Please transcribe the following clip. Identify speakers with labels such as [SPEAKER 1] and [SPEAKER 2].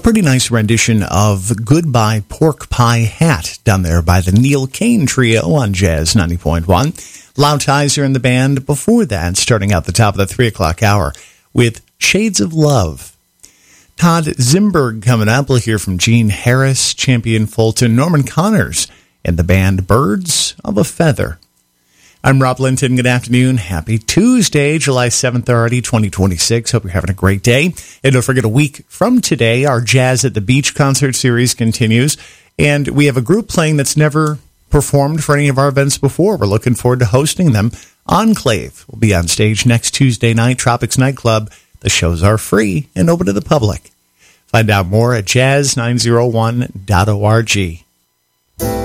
[SPEAKER 1] pretty nice rendition of Goodbye Pork Pie Hat down there by the Neil Kane Trio on Jazz 90.1. Loudtizer in the band before that, starting out the top of the 3 o'clock hour with Shades of Love. Todd Zimberg coming up. We'll hear from Gene Harris, Champion Fulton, Norman Connors, and the band Birds of a Feather. I'm Rob Linton. Good afternoon. Happy Tuesday, July 7th already, 2026. Hope you're having a great day. And don't forget, a week from today, our Jazz at the Beach concert series continues. And we have a group playing that's never performed for any of our events before. We're looking forward to hosting them. Enclave will be on stage next Tuesday night, Tropics Nightclub. The shows are free and open to the public. Find out more at jazz901.org.